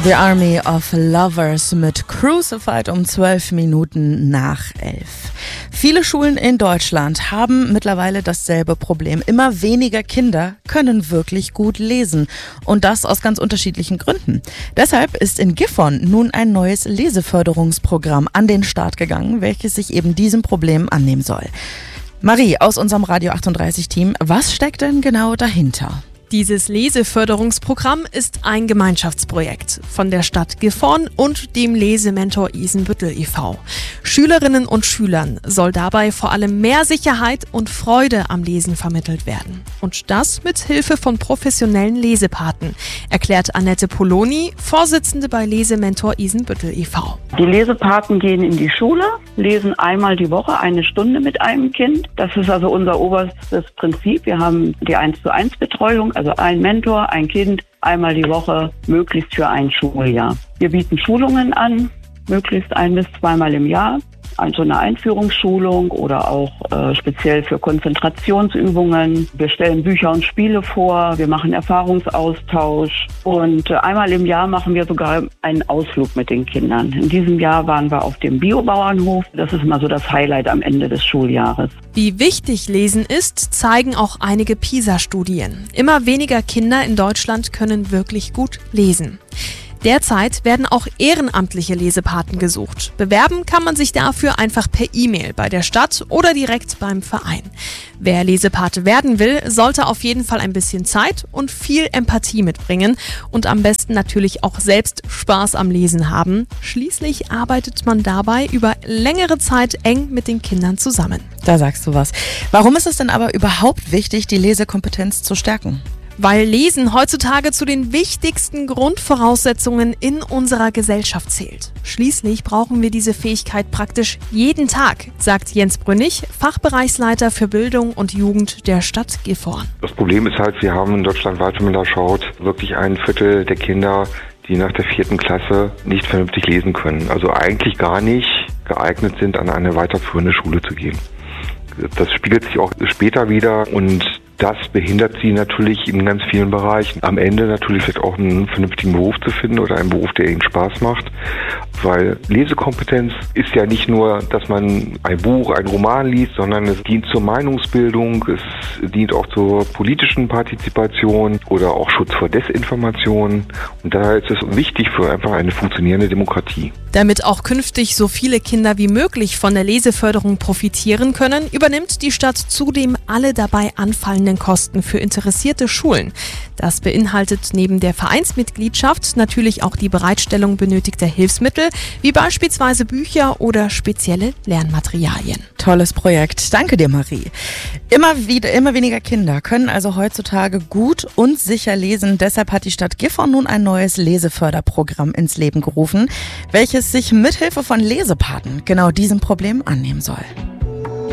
The Army of Lovers mit Crucified um 12 Minuten nach 11. Viele Schulen in Deutschland haben mittlerweile dasselbe Problem. Immer weniger Kinder können wirklich gut lesen. Und das aus ganz unterschiedlichen Gründen. Deshalb ist in Gifhorn nun ein neues Leseförderungsprogramm an den Start gegangen, welches sich eben diesem Problem annehmen soll. Marie aus unserem Radio 38-Team, was steckt denn genau dahinter? Dieses Leseförderungsprogramm ist ein Gemeinschaftsprojekt von der Stadt Gifhorn und dem Lesementor Isenbüttel e.V. Schülerinnen und Schülern soll dabei vor allem mehr Sicherheit und Freude am Lesen vermittelt werden. Und das mit Hilfe von professionellen Lesepaten, erklärt Annette Poloni, Vorsitzende bei Lesementor Isenbüttel e.V. Die Lesepaten gehen in die Schule, lesen einmal die Woche 1 Stunde mit einem Kind. Das ist also unser oberstes Prinzip. Wir haben die 1:1 Betreuung, also ein Mentor, ein Kind, einmal die Woche, möglichst für ein Schuljahr. Wir bieten Schulungen an, möglichst 1 bis 2-mal im Jahr. Also eine Einführungsschulung oder auch speziell für Konzentrationsübungen. Wir stellen Bücher und Spiele vor, wir machen Erfahrungsaustausch und einmal im Jahr machen wir sogar einen Ausflug mit den Kindern. In diesem Jahr waren wir auf dem Biobauernhof. Das ist immer so das Highlight am Ende des Schuljahres. Wie wichtig Lesen ist, zeigen auch einige PISA-Studien. Immer weniger Kinder in Deutschland können wirklich gut lesen. Derzeit werden auch ehrenamtliche Lesepaten gesucht. Bewerben kann man sich dafür einfach per E-Mail bei der Stadt oder direkt beim Verein. Wer Lesepate werden will, sollte auf jeden Fall ein bisschen Zeit und viel Empathie mitbringen und am besten natürlich auch selbst Spaß am Lesen haben. Schließlich arbeitet man dabei über längere Zeit eng mit den Kindern zusammen. Da sagst du was. Warum ist es denn aber überhaupt wichtig, die Lesekompetenz zu stärken? Weil Lesen heutzutage zu den wichtigsten Grundvoraussetzungen in unserer Gesellschaft zählt. Schließlich brauchen wir diese Fähigkeit praktisch jeden Tag, sagt Jens Brünnig, Fachbereichsleiter für Bildung und Jugend der Stadt Gifhorn. Das Problem ist halt, wir haben deutschlandweit, wenn man da schaut, wirklich 1/4 der Kinder, die nach der 4. Klasse nicht vernünftig lesen können. Also eigentlich gar nicht geeignet sind, an eine weiterführende Schule zu gehen. Das spiegelt sich auch später wieder und das behindert sie natürlich in ganz vielen Bereichen. Am Ende natürlich vielleicht auch einen vernünftigen Beruf zu finden oder einen Beruf, der ihnen Spaß macht. Weil Lesekompetenz ist ja nicht nur, dass man ein Buch, einen Roman liest, sondern es dient zur Meinungsbildung, es dient auch zur politischen Partizipation oder auch Schutz vor Desinformation. Und daher ist es wichtig für einfach eine funktionierende Demokratie. Damit auch künftig so viele Kinder wie möglich von der Leseförderung profitieren können, übernimmt die Stadt zudem alle dabei anfallenden Kosten für interessierte Schulen. Das beinhaltet neben der Vereinsmitgliedschaft natürlich auch die Bereitstellung benötigter Hilfsmittel, wie beispielsweise Bücher oder spezielle Lernmaterialien. Tolles Projekt. Danke dir, Marie. Immer weniger Kinder können also heutzutage gut und sicher lesen. Deshalb hat die Stadt Gifhorn nun ein neues Leseförderprogramm ins Leben gerufen, welches sich mithilfe von Lesepaten genau diesem Problem annehmen soll.